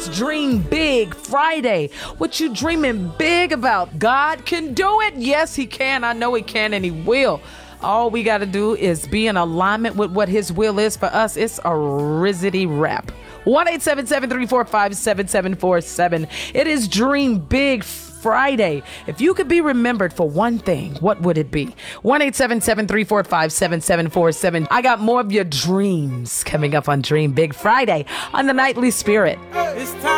It's Dream Big Friday. What you dreaming big about? God can do it. Yes, he can. I know he can and he will. All we got to do is be in alignment with what his will is for us. It's a Rizzity wrap. 1-877-345-7747. It is Dream Big Friday. If you could be remembered for one thing, what would it be? 1-877-345-7747. I got more of your dreams coming up on Dream Big Friday on the Nightly Spirit.